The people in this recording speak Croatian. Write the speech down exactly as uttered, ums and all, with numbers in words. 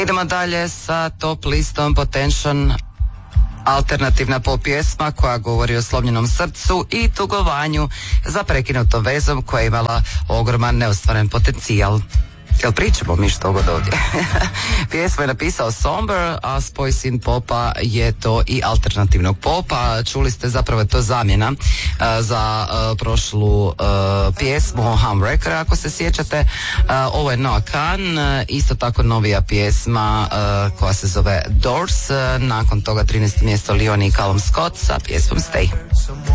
Idemo dalje sa top listom Potential, alternativna pop pjesma koja govori o slomljenom srcu i tugovanju za prekinutom vezom koja je imala ogroman neostvaren potencijal. Jel pričamo mi što god ovdje? Pjesmu je napisao Somber, a spoj sin popa je to i alternativnog popa. Čuli ste, zapravo je to zamjena uh, za uh, prošlu uh, pjesmu Humwrecker, ako se sjećate. Uh, ovo je Noah Kahn, uh, isto tako novija pjesma uh, koja se zove Doors. Uh, nakon toga trinaesto mjesto Leon i Callum Scott sa pjesmom Stay.